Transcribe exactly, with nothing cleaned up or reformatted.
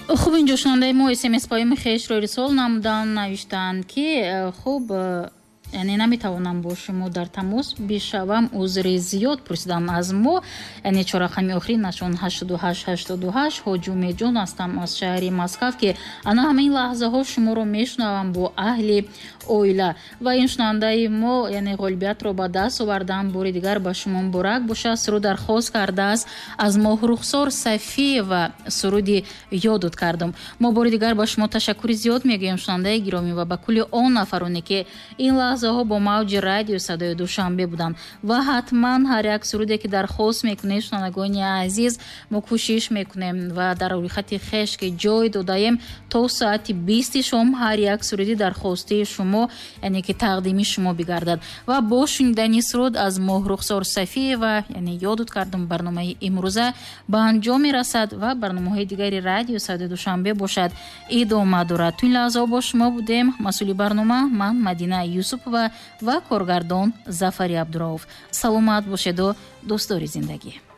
хуб, инҷо шунавандаи мо смс паёми хешро ирсол намуданд, навиштанд ки хуб яъне наметавонам бо шумо дар тамос бишавам, узри зиёд пурсидам аз мо. яъне чорақами охиринашон ҳаштоду ҳашт ҳаштоду ҳашт. ҳоҷи умедҷон ҳастам аз шаҳри Москав ки ана ҳамаин лаҳзаҳо шуморо мешунавам бо аҳли оила. ва ин шунавандаи мо яъне ғолибиятро ба даст овардаам. бори дигар ба шумо муборак бошад. суруд дархост кардааст аз моҳрухсор Сафиева, суруди ёдод кардам. мо бори дигар ба шумо ташаккури зиёд мегӯем шунавандаи гиромӣ ва ба кулли он нафароне ки ин лаҳзаҳо бо мавҷи радио Садои Душанбе буданд. ва ҳатман ҳар як суруде ки дархост мекунед шунавандагони азиз, мо кӯшиш мекунем ва дар рӯйхати хеш ки ҷой додаем то соати бисти шом ҳар як суруди дархостии шумо яъне ки тақдими шумо бигардад. ва бо шунидани суруд аз моҳрухсор Сафиева яъне ёдод кардам барномаи имрӯза ба анҷом мерасад ва барномаҳои дигари радио Садои Душанбе бошад идома дорад. ту ин лаҳзаҳо бо шумо будем. масъули барнома ман Мадина Юсупова ва коргардон Зафари Абдураов. саломат бошеду дӯстдори зиндагӣ.